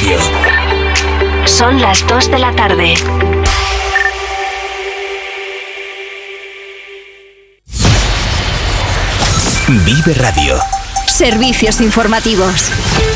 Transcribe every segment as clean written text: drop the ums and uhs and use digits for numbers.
Radio. Son las 2 de la tarde. Vive Radio. Servicios informativos.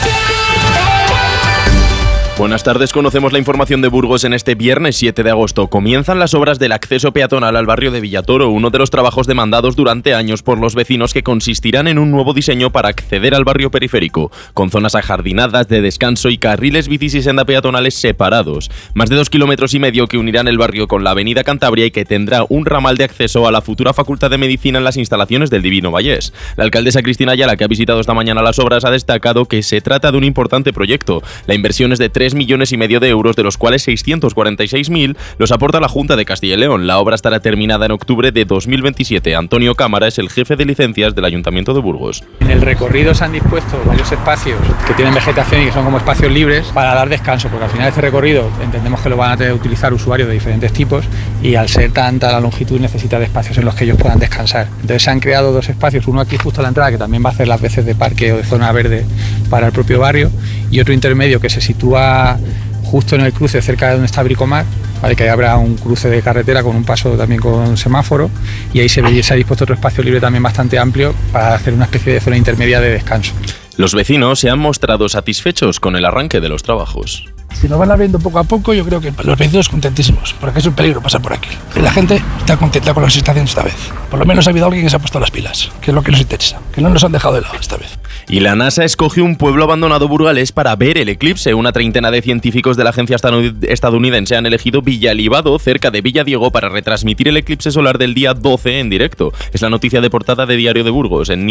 Buenas tardes, conocemos la información de Burgos en este viernes 7 de agosto. Comienzan las obras del acceso peatonal al barrio de Villatoro, uno de los trabajos demandados durante años por los vecinos que consistirán en un nuevo diseño para acceder al barrio periférico, con zonas ajardinadas de descanso y carriles bicis y senda peatonales separados. Más de 2,5 kilómetros que unirán el barrio con la avenida Cantabria y que tendrá un ramal de acceso a la futura Facultad de Medicina en las instalaciones del Divino Vallés. La alcaldesa Cristina Ayala, que ha visitado esta mañana las obras, ha destacado que se trata de un importante proyecto. La inversión es de 3,5 millones de euros, de los cuales 646.000 los aporta la Junta de Castilla y León. La obra estará terminada en octubre de 2027. Antonio Cámara es el jefe de licencias del Ayuntamiento de Burgos. En el recorrido se han dispuesto varios espacios que tienen vegetación y que son como espacios libres para dar descanso, porque al final de este recorrido entendemos que lo van a tener que utilizar usuarios de diferentes tipos y al ser tanta la longitud necesita de espacios en los que ellos puedan descansar. Entonces se han creado dos espacios, uno aquí justo a la entrada que también va a hacer las veces de parque o de zona verde para el propio barrio, y otro intermedio que se sitúa justo en el cruce cerca de donde está Bricomar, ¿vale? Que ahí habrá un cruce de carretera con un paso también con semáforo, y ahí se ha dispuesto otro espacio libre también bastante amplio para hacer una especie de zona intermedia de descanso. Los vecinos se han mostrado satisfechos con el arranque de los trabajos. Si nos van abriendo poco a poco, yo creo que los vecinos contentísimos, porque es un peligro pasar por aquí. Y la gente está contenta con la situación esta vez. Por lo menos ha habido alguien que se ha puesto las pilas, que es lo que nos interesa, que no nos han dejado de lado esta vez. Y la NASA escogió un pueblo abandonado burgalés para ver el eclipse. Una treintena de científicos de la agencia estadounidense han elegido Villalibado, cerca de Villadiego, para retransmitir el eclipse solar del día 12 en directo. Es la noticia de portada de Diario de Burgos. En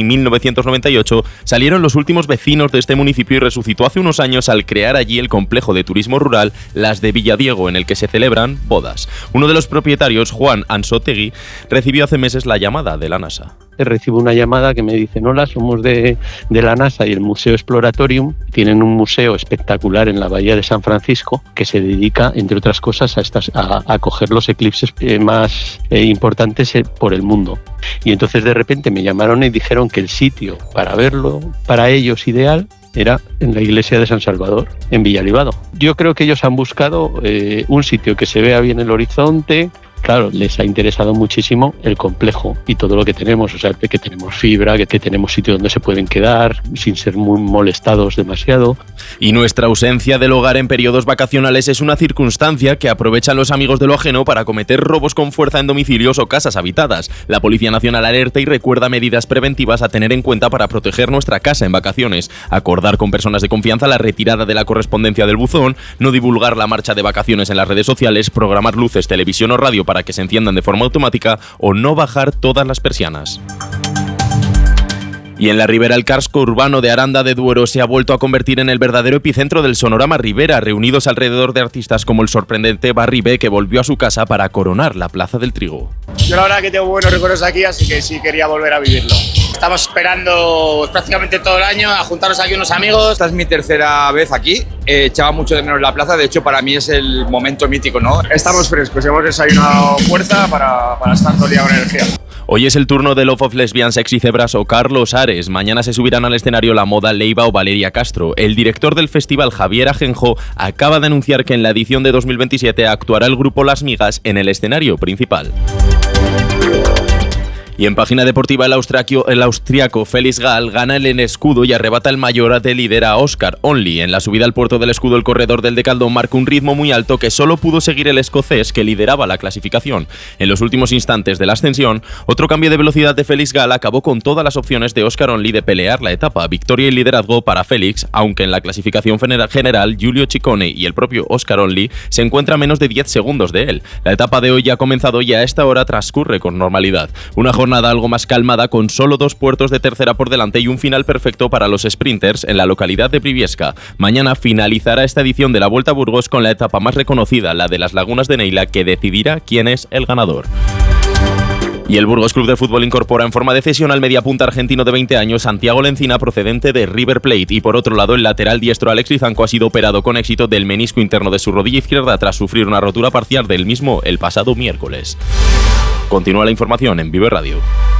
1998 salieron los últimos vecinos de este municipio y resucitó hace unos años al crear allí el complejo de turismo rural Las de Villadiego, en el que se celebran bodas. Uno de los propietarios, Juan Ansotegui, recibió hace meses la llamada de la NASA. Recibo una llamada que me dicen: hola, somos de la NASA y el Museo Exploratorium. Tienen un museo espectacular en la bahía de San Francisco que se dedica, entre otras cosas, a coger los eclipses más importantes por el mundo. Y entonces de repente me llamaron y dijeron que el sitio para verlo, para ellos ideal, era en la iglesia de San Salvador, en Villalibado. Yo creo que ellos han buscado un sitio que se vea bien el horizonte. Claro, les ha interesado muchísimo el complejo y todo lo que tenemos, o sea, que tenemos fibra, que tenemos sitio donde se pueden quedar sin ser muy molestados demasiado. Y nuestra ausencia del hogar en periodos vacacionales es una circunstancia que aprovechan los amigos de lo ajeno para cometer robos con fuerza en domicilios o casas habitadas. La Policía Nacional alerta y recuerda medidas preventivas a tener en cuenta para proteger nuestra casa en vacaciones. Acordar con personas de confianza la retirada de la correspondencia del buzón, no divulgar la marcha de vacaciones en las redes sociales, programar luces, televisión o radio para que se enciendan de forma automática o no bajar todas las persianas. Y en la Ribera, el casco urbano de Aranda de Duero se ha vuelto a convertir en el verdadero epicentro del sonorama Ribera, reunidos alrededor de artistas como el sorprendente Barry B, que volvió a su casa para coronar la Plaza del Trigo. Yo la verdad que tengo buenos recuerdos aquí, así que sí quería volver a vivirlo. Estamos esperando prácticamente todo el año a juntarnos aquí unos amigos. Esta es mi tercera vez aquí, echaba mucho de menos la plaza, de hecho para mí es el momento mítico, ¿no? Estamos frescos, hemos desayunado fuerza para estar todo el día con energía. Hoy es el turno de Love of Lesbian, Sexy Zebras o Carlos Ares. Mañana se subirán al escenario La Moda, Leiva o Valeria Castro. El director del festival, Javier Ajenjo, acaba de anunciar que en la edición de 2027 actuará el grupo Las Migas en el escenario principal. Y en página deportiva, el austriaco Felix Gall gana el escudo y arrebata el mayor de líder a Oscar Only. En la subida al puerto del escudo, el corredor del Decaldón marcó un ritmo muy alto que solo pudo seguir el escocés, que lideraba la clasificación. En los últimos instantes de la ascensión, otro cambio de velocidad de Felix Gall acabó con todas las opciones de Oscar Only de pelear la etapa. Victoria y liderazgo para Félix, aunque en la clasificación general Giulio Ciccone y el propio Oscar Only se encuentran a menos de 10 segundos de él. La etapa de hoy ya ha comenzado y a esta hora transcurre con normalidad. Una jornada algo más calmada, con solo 2 puertos de tercera por delante y un final perfecto para los sprinters en la localidad de Briviesca. Mañana finalizará esta edición de la Vuelta a Burgos con la etapa más reconocida, la de las Lagunas de Neila, que decidirá quién es el ganador. Y el Burgos Club de Fútbol incorpora en forma de cesión al mediapunta argentino de 20 años Santiago Lencina, procedente de River Plate. Y por otro lado, el lateral diestro Alex Lizanco ha sido operado con éxito del menisco interno de su rodilla izquierda tras sufrir una rotura parcial del mismo el pasado miércoles. Continúa la información en Vive Radio.